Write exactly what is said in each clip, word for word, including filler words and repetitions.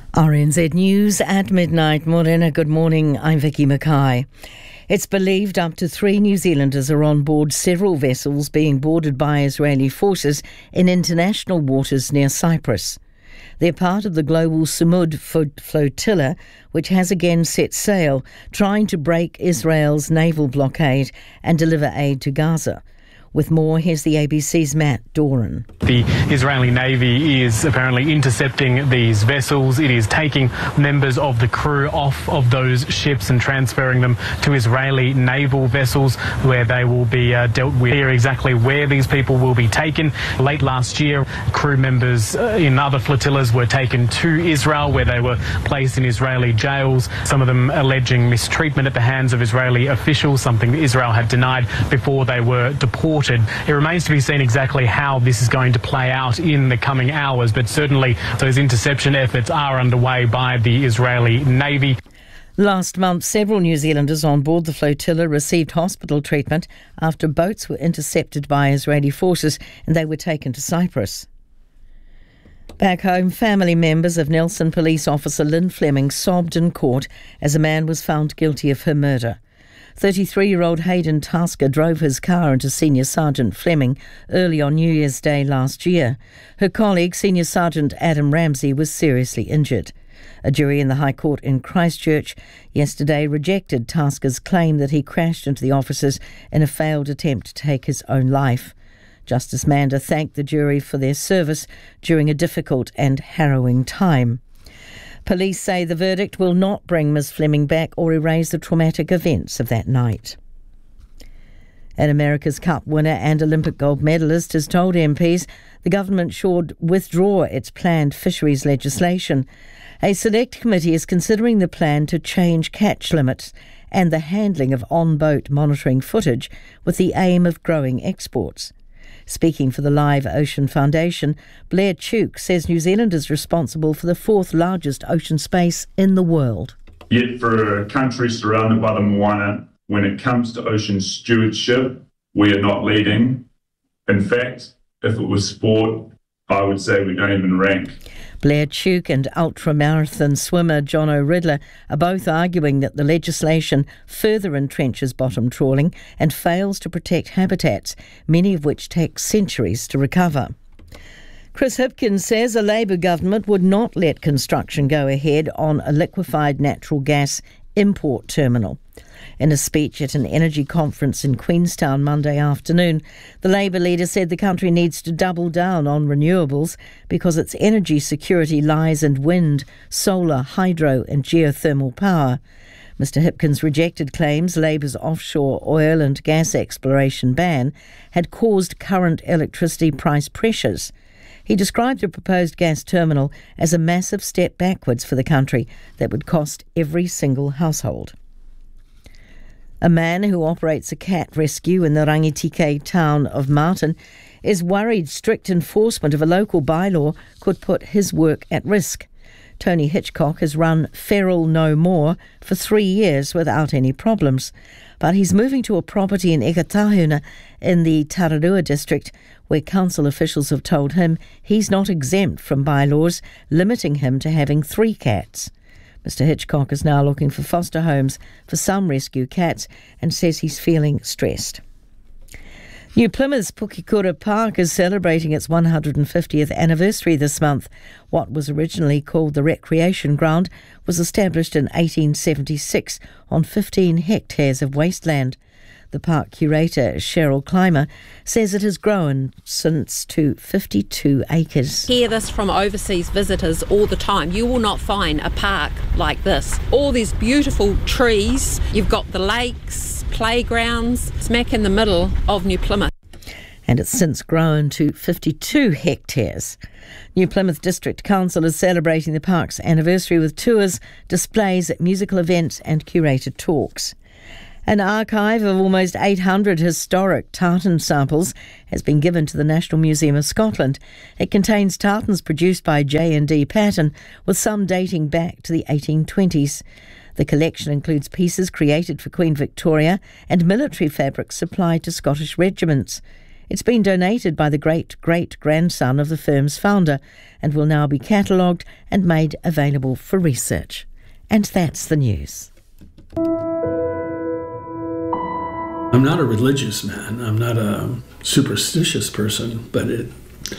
R N Z News at midnight. Morena, good morning. I'm Vicky Mackay. It's believed up to three New Zealanders are on board several vessels being boarded by Israeli forces in international waters near Cyprus. They're part of the global Sumud flotilla, which has again set sail, trying to break Israel's naval blockade and deliver aid to Gaza. With more, here's the A B C's Matt Doran. The Israeli Navy is apparently intercepting these vessels. It is taking members of the crew off of those ships and transferring them to Israeli naval vessels where they will be uh, dealt with. Here exactly where these people will be taken. Late last year, crew members uh, in other flotillas were taken to Israel where they were placed in Israeli jails, some of them alleging mistreatment at the hands of Israeli officials, something that Israel had denied before they were deported. It remains to be seen exactly how this is going to play out in the coming hours, but certainly those interception efforts are underway by the Israeli Navy. Last month, several New Zealanders on board the flotilla received hospital treatment after boats were intercepted by Israeli forces and they were taken to Cyprus. Back home, family members of Nelson police officer Lynn Fleming sobbed in court as a man was found guilty of her murder. thirty-three-year-old Hayden Tasker drove his car into Senior Sergeant Fleming early on New Year's Day last year. Her colleague, Senior Sergeant Adam Ramsey, was seriously injured. A jury in the High Court in Christchurch yesterday rejected Tasker's claim that he crashed into the officers in a failed attempt to take his own life. Justice Mander thanked the jury for their service during a difficult and harrowing time. Police say the verdict will not bring Miz Fleming back or erase the traumatic events of that night. An America's Cup winner and Olympic gold medalist has told M Ps the government should withdraw its planned fisheries legislation. A select committee is considering the plan to change catch limits and the handling of on-boat monitoring footage with the aim of growing exports. Speaking for the Live Ocean Foundation, Blair Tuke says New Zealand is responsible for the fourth largest ocean space in the world. Yet for a country surrounded by the Moana, when it comes to ocean stewardship, we are not leading. In fact, if it was sport, I would say we don't even rank. Blair Tuke and ultramarathon swimmer John O'Riddler are both arguing that the legislation further entrenches bottom trawling and fails to protect habitats, many of which take centuries to recover. Chris Hipkins says a Labour government would not let construction go ahead on a liquefied natural gas import terminal. In a speech at an energy conference in Queenstown Monday afternoon, the Labour leader said the country needs to double down on renewables because its energy security lies in wind, solar, hydro and geothermal power. Mister Hipkins rejected claims Labour's offshore oil and gas exploration ban had caused current electricity price pressures. He described the proposed gas terminal as a massive step backwards for the country that would cost every single household. A man who operates a cat rescue in the Rangitike town of Martin is worried strict enforcement of a local bylaw could put his work at risk. Tony Hitchcock has run Feral No More for three years without any problems, but he's moving to a property in Ekatahuna in the Tararua district where council officials have told him he's not exempt from bylaws limiting him to having three cats. Mister Hitchcock is now looking for foster homes for some rescue cats and says he's feeling stressed. New Plymouth's Pukekura Park is celebrating its one hundred fiftieth anniversary this month. What was originally called the Recreation Ground was established in eighteen seventy-six on fifteen hectares of wasteland. The park curator, Cheryl Clymer, says it has grown since to fifty-two acres. Hear this from overseas visitors all the time. You will not find a park like this. All these beautiful trees. You've got the lakes, playgrounds, smack in the middle of New Plymouth. And it's since grown to fifty-two hectares. New Plymouth District Council is celebrating the park's anniversary with tours, displays, musical events and curated talks. An archive of almost eight hundred historic tartan samples has been given to the National Museum of Scotland. It contains tartans produced by J and D Patton, with some dating back to the eighteen twenties. The collection includes pieces created for Queen Victoria and military fabrics supplied to Scottish regiments. It's been donated by the great-great-grandson of the firm's founder and will now be catalogued and made available for research. And that's the news. I'm not a religious man. I'm not a superstitious person, but it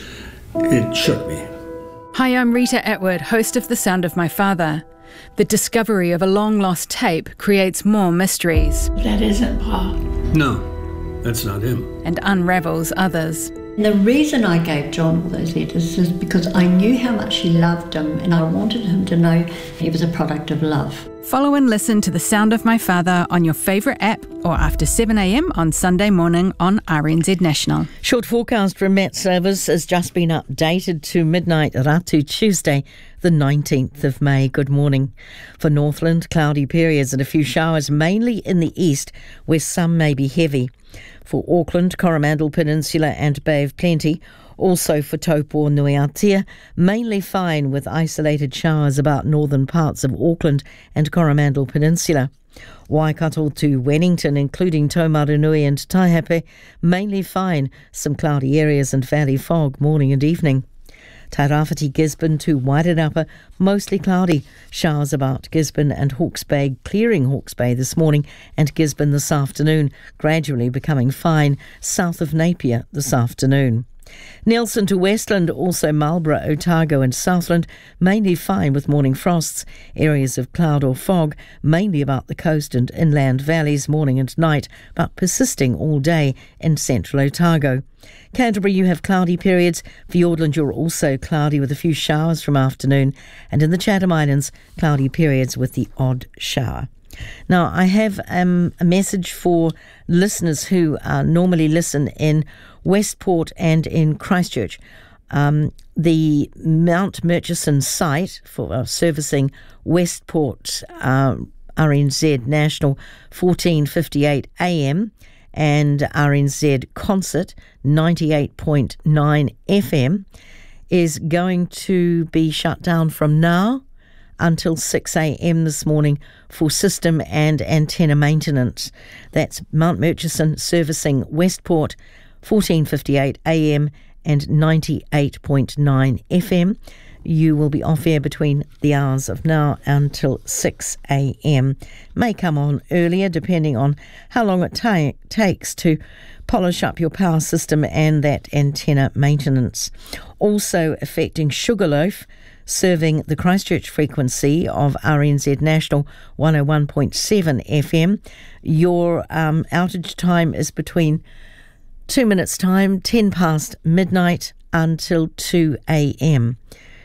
it shook me. Hi, I'm Rita Atwood, host of The Sound of My Father. The discovery of a long-lost tape creates more mysteries. That isn't Pa. No, that's not him. And unravels others. And the reason I gave John all those letters is because I knew how much he loved him and I wanted him to know he was a product of love. Follow and listen to The Sound of My Father on your favourite app or after seven a m on Sunday morning on R N Z National. Short forecast from Met Service has just been updated to midnight Ratu Tuesday, the nineteenth of May. Good morning. For Northland, cloudy periods and a few showers, mainly in the east, where some may be heavy. For Auckland, Coromandel Peninsula and Bay of Plenty. Also for Taupo Nuiatia, mainly fine with isolated showers about northern parts of Auckland and Coromandel Peninsula. Waikato to Wellington, including Taumarunui and Taihape, mainly fine, some cloudy areas and valley fog morning and evening. Tairāwhiti Gisborne to Wairarapa, mostly cloudy. Showers about Gisborne and Hawke's Bay, clearing Hawke's Bay this morning and Gisborne this afternoon, gradually becoming fine south of Napier this afternoon. Nelson to Westland, also Marlborough, Otago and Southland, mainly fine with morning frosts. Areas of cloud or fog, mainly about the coast and inland valleys morning and night, but persisting all day in central Otago. Canterbury, you have cloudy periods. Fiordland, you're also cloudy with a few showers from afternoon. And in the Chatham Islands, cloudy periods with the odd shower. Now, I have um, a message for listeners who uh, normally listen in Westport and in Christchurch. Um, the Mount Murchison site for uh, servicing Westport uh, R N Z National fourteen fifty-eight A M and R N Z Concert ninety-eight point nine F M is going to be shut down from now until six a m this morning for system and antenna maintenance. That's Mount Murchison servicing Westport, fourteen fifty-eight A M and ninety-eight point nine F M. You will be off air between the hours of now until six a m. May come on earlier depending on how long it ta- takes to polish up your power system and that antenna maintenance. Also affecting Sugarloaf, serving the Christchurch frequency of R N Z National one oh one point seven F M. Your um, outage time is between two minutes time, ten past midnight until two a m.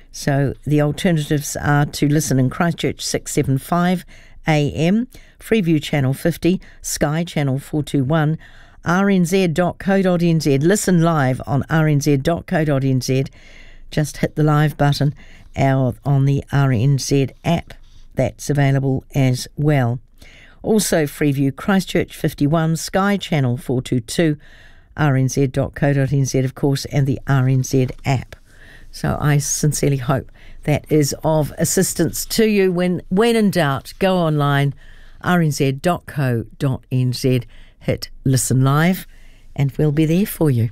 So the alternatives are to listen in Christchurch six seventy-five A M, Freeview Channel fifty, Sky Channel four twenty-one, r n z dot co dot n z. Listen live on r n z dot co dot n z. Just hit the live button on the R N Z app. That's available as well. Also Freeview Christchurch fifty-one, Sky Channel four twenty-two, r n z dot co dot n z of course, and the R N Z app. So I sincerely hope that is of assistance to you. When when in doubt, go online, r n z dot co dot n z, hit listen live, and we'll be there for you.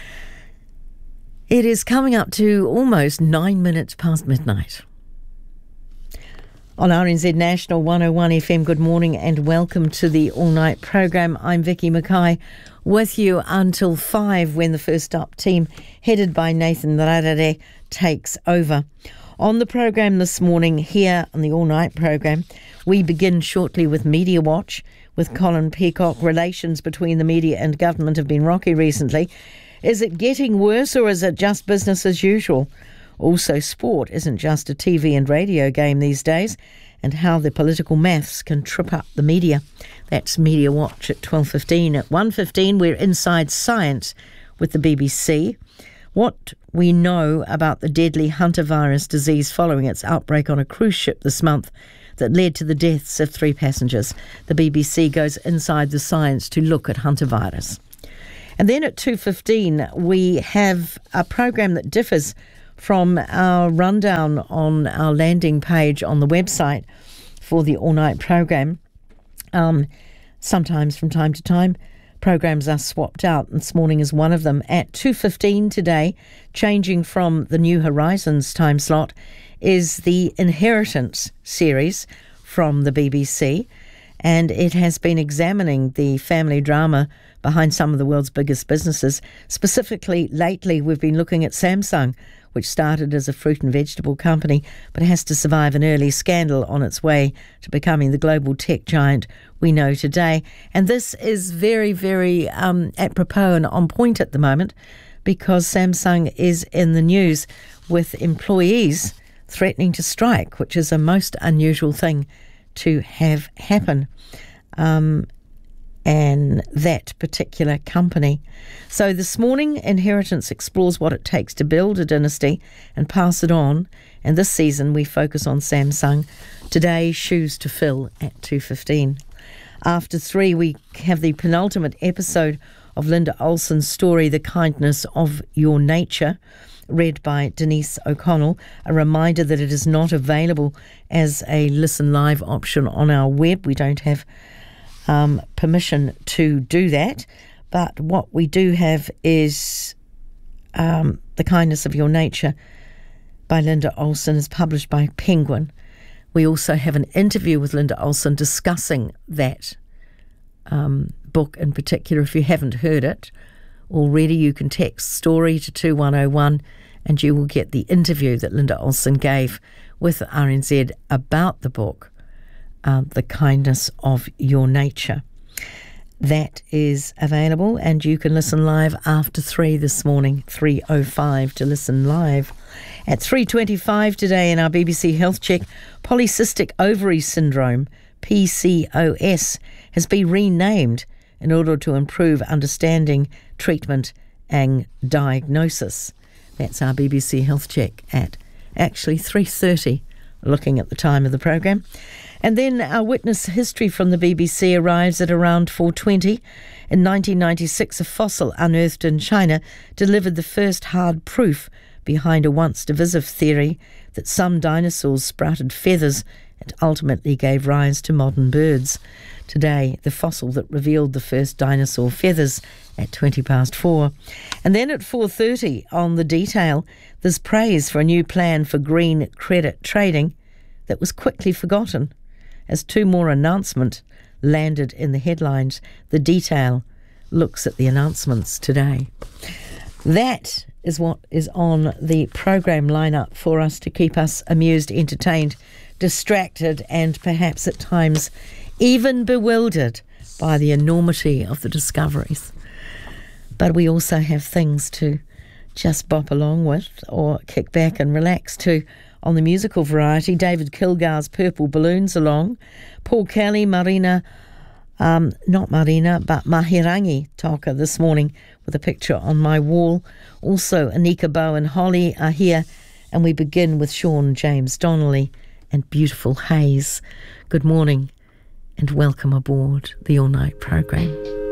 It is coming up to almost nine minutes past midnight. On R N Z National one oh one F M, good morning and welcome to the all-night programme. I'm Vicky Mackay, with you until five when the First Up team, headed by Nathan Rarere, takes over. On the programme this morning, here on the all-night programme, we begin shortly with Media Watch with Colin Peacock. Relations between the media and government have been rocky recently. Is it getting worse or is it just business as usual? Also, sport isn't just a T V and radio game these days, and how the political maths can trip up the media. That's Media Watch at twelve fifteen. At one fifteen, we're Inside Science with the B B C. What we know about the deadly hantavirus disease following its outbreak on a cruise ship this month that led to the deaths of three passengers. The B B C goes inside the science to look at hantavirus. And then at two fifteen, we have a program that differs from our rundown on our landing page on the website for the all-night program. Um, sometimes from time to time, Programs are swapped out, and this morning is one of them. At two fifteen today, changing from the New Horizons time slot, is the Inheritance series from the B B C, and it has been examining the family drama behind some of the world's biggest businesses. Specifically, lately we've been looking at Samsung, which started as a fruit and vegetable company, but has to survive an early scandal on its way to becoming the global tech giant we know today. And this is very, very um, apropos and on point at the moment, because Samsung is in the news with employees threatening to strike, which is a most unusual thing to have happen. Um, and that particular company. So this morning, Inheritance explores what it takes to build a dynasty and pass it on. And this season, we focus on Samsung. Today, Shoes to Fill at two fifteen. After three, we have the penultimate episode of Linda Olson's story, The Kindness of Your Nature, read by Denise O'Connell. A reminder that it is not available as a listen live option on our web. We don't have Um, permission to do that, but what we do have is um, The Kindness of Your Nature by Linda Olson, is published by Penguin. We also have an interview with Linda Olson discussing that um, book in particular. If you haven't heard it already, you can text STORY to two one oh one and you will get the interview that Linda Olson gave with R N Z about the book, Uh, The Kindness of Your Nature. That is available, and you can listen live after three this morning, three oh five to listen live. At three twenty-five today in our B B C Health Check, polycystic ovary syndrome, P C O S, has been renamed in order to improve understanding, treatment and diagnosis. That's our B B C Health Check at actually three thirty, looking at the time of the program. And then our witness history from the B B C arrives at around four twenty. In nineteen ninety-six, a fossil unearthed in China delivered the first hard proof behind a once divisive theory that some dinosaurs sprouted feathers and ultimately gave rise to modern birds. Today, the fossil that revealed the first dinosaur feathers at twenty past four. And then at four thirty on The Detail, there's praise for a new plan for green credit trading that was quickly forgotten, as two more announcements landed in the headlines. The Detail looks at the announcements today. That is what is on the program lineup for us to keep us amused, entertained, distracted, and perhaps at times even bewildered by the enormity of the discoveries. But we also have things to just bop along with or kick back and relax to. On the musical variety, David Kilgar's Purple Balloons along, Paul Kelly, Marina, um, not Marina, but Mahirangi Toka this morning with a picture on my wall. Also, Anika Bow and Holly are here, and we begin with Sean James Donnelly and Beautiful Haze. Good morning and welcome aboard the All Night program.